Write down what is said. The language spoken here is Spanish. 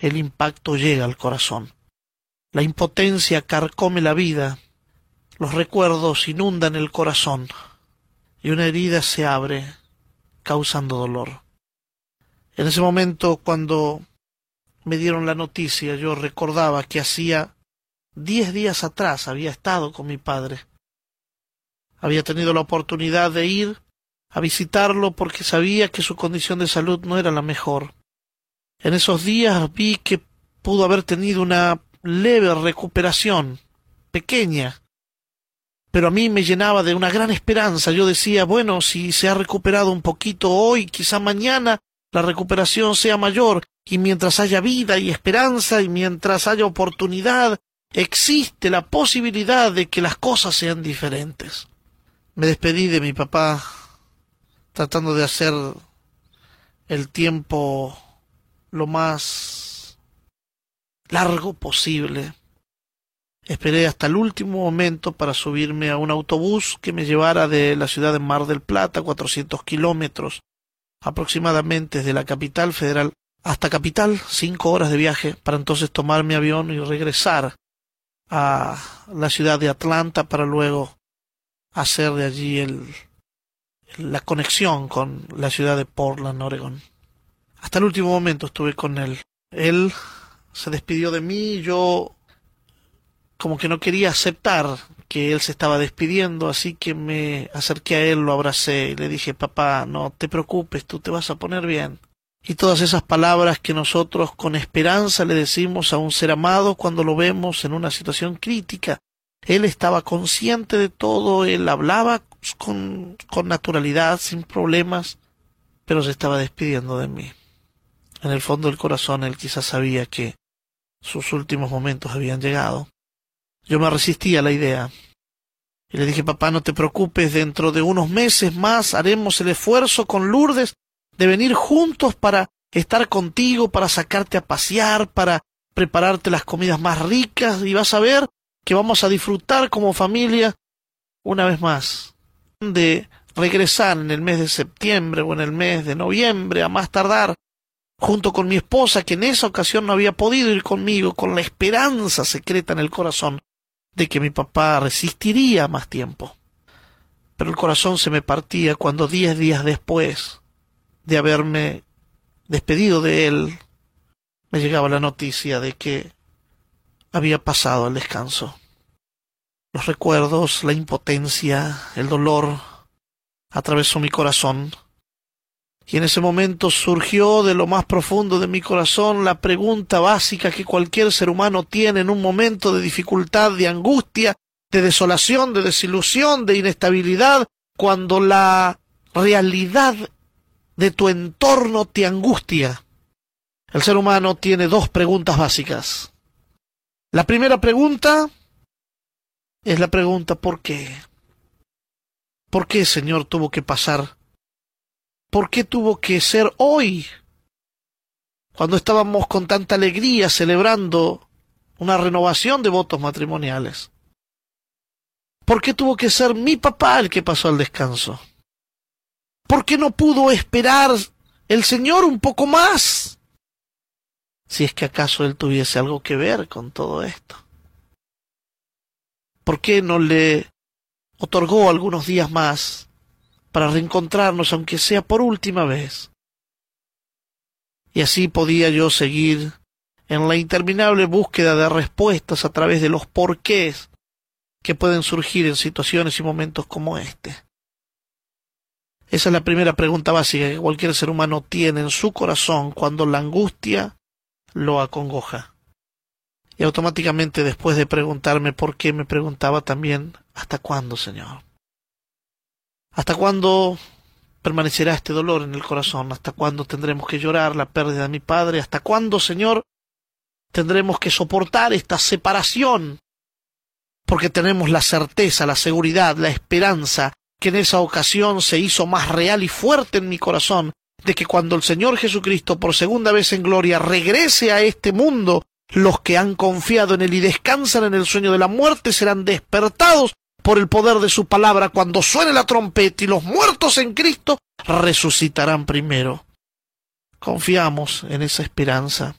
el impacto llega al corazón. La impotencia carcome la vida, los recuerdos inundan el corazón y una herida se abre, causando dolor. En ese momento, cuando me dieron la noticia, yo recordaba que hacía 10 días atrás había estado con mi padre. Había tenido la oportunidad de ir a visitarlo porque sabía que su condición de salud no era la mejor. En esos días vi que pudo haber tenido una leve recuperación, pequeña, pero a mí me llenaba de una gran esperanza. Yo decía, bueno, si se ha recuperado un poquito hoy, quizá mañana la recuperación sea mayor, y mientras haya vida y esperanza, y mientras haya oportunidad, existe la posibilidad de que las cosas sean diferentes. Me despedí de mi papá, tratando de hacer el tiempo lo más largo posible. Esperé hasta el último momento para subirme a un autobús que me llevara de la ciudad de Mar del Plata, 400 kilómetros aproximadamente desde la capital federal hasta Capital, 5 horas de viaje, para entonces tomar mi avión y regresar a la ciudad de Atlanta para luego hacer de allí la conexión con la ciudad de Portland, Oregón. Hasta el último momento estuve con él. Él se despidió de mí y yo como que no quería aceptar que él se estaba despidiendo, así que me acerqué a él, lo abracé y le dije, papá, no te preocupes, tú te vas a poner bien. Y todas esas palabras que nosotros con esperanza le decimos a un ser amado cuando lo vemos en una situación crítica. Él estaba consciente de todo, él hablaba con naturalidad, sin problemas, pero se estaba despidiendo de mí. En el fondo del corazón él quizás sabía que sus últimos momentos habían llegado. Yo me resistí a la idea y le dije, papá, no te preocupes, dentro de unos meses más haremos el esfuerzo con Lourdes de venir juntos para estar contigo, para sacarte a pasear, para prepararte las comidas más ricas, y vas a ver que vamos a disfrutar como familia una vez más de regresar en el mes de septiembre o en el mes de noviembre, a más tardar, junto con mi esposa, que en esa ocasión no había podido ir conmigo, con la esperanza secreta en el corazón de que mi papá resistiría más tiempo. Pero el corazón se me partía cuando 10 días después de haberme despedido de él, me llegaba la noticia de que había pasado el descanso. Los recuerdos, la impotencia, el dolor atravesó mi corazón. Y en ese momento surgió de lo más profundo de mi corazón la pregunta básica que cualquier ser humano tiene en un momento de dificultad, de angustia, de desolación, de desilusión, de inestabilidad, cuando la realidad de tu entorno te angustia. El ser humano tiene 2 preguntas básicas. La primera pregunta es la pregunta ¿por qué? ¿Por qué, Señor, tuvo que pasar? ¿Por qué tuvo que ser hoy? Cuando estábamos con tanta alegría celebrando una renovación de votos matrimoniales. ¿Por qué tuvo que ser mi papá el que pasó al descanso? ¿Por qué no pudo esperar el Señor un poco más? Si es que acaso Él tuviese algo que ver con todo esto. ¿Por qué no le otorgó algunos días más para reencontrarnos, aunque sea por última vez? Y así podía yo seguir en la interminable búsqueda de respuestas a través de los porqués que pueden surgir en situaciones y momentos como este. Esa es la primera pregunta básica que cualquier ser humano tiene en su corazón cuando la angustia lo acongoja. Y automáticamente, después de preguntarme por qué, me preguntaba también, ¿hasta cuándo, Señor? ¿Hasta cuándo permanecerá este dolor en el corazón? ¿Hasta cuándo tendremos que llorar la pérdida de mi padre? ¿Hasta cuándo, Señor, tendremos que soportar esta separación? Porque tenemos la certeza, la seguridad, la esperanza, que en esa ocasión se hizo más real y fuerte en mi corazón, de que cuando el Señor Jesucristo por segunda vez en gloria regrese a este mundo, los que han confiado en Él y descansan en el sueño de la muerte serán despertados por el poder de su palabra cuando suene la trompeta, y los muertos en Cristo resucitarán primero. Confiamos en esa esperanza.